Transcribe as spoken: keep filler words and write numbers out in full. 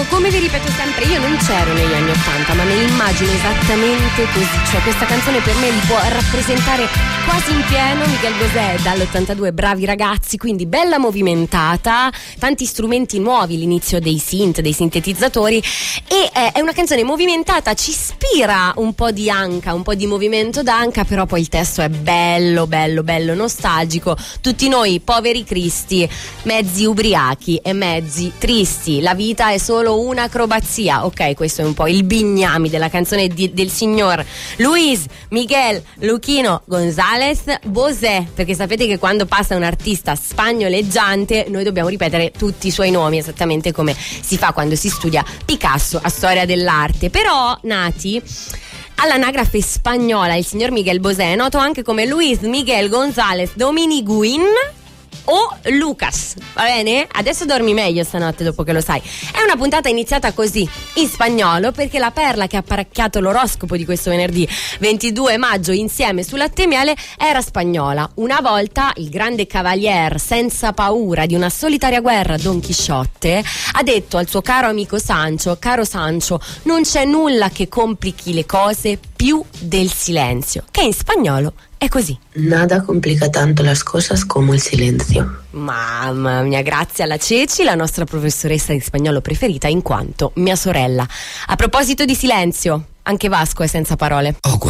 come vi ripeto sempre, io non c'ero negli anni ottanta, ma me l'immagino esattamente così, cioè questa canzone per me li può rappresentare quasi in pieno. Miguel Bosé dall'ottantadue, bravi ragazzi, quindi bella movimentata, tanti strumenti nuovi, l'inizio dei synth, dei sintetizzatori, e eh, è una canzone movimentata, ci ispira un po' di anca, un po' di movimento d'anca, però poi il testo è bello, bello, bello nostalgico. Tutti noi poveri cristi, mezzi ubriachi e mezzi tristi, la vita è solo un'acrobazia. Ok, questo è un po' il bignami della canzone di, del signor Luis Miguel Luchino González Bosé, perché sapete che quando passa un artista spagnoleggiante noi dobbiamo ripetere tutti i suoi nomi, esattamente come si fa quando si studia Picasso a storia dell'arte. Però Nati, all'anagrafe spagnola il signor Miguel Bosé è noto anche come Luis Miguel González Dominiguin o Lucas, va bene? Adesso dormi meglio stanotte dopo che lo sai. È una puntata iniziata così, in spagnolo, perché la perla che ha apparecchiato l'oroscopo di questo venerdì ventidue maggio insieme su Latte e Miele era spagnola. Una volta il grande cavalier senza paura di una solitaria guerra, Don Chisciotte, ha detto al suo caro amico Sancho: caro Sancho, non c'è nulla che complichi le cose più del silenzio, che in spagnolo è così. Nada complica tanto las cosas como il silenzio. Mamma mia, grazie alla Ceci, la nostra professoressa di spagnolo preferita in quanto mia sorella. A proposito di silenzio, anche Vasco è senza parole. Oh,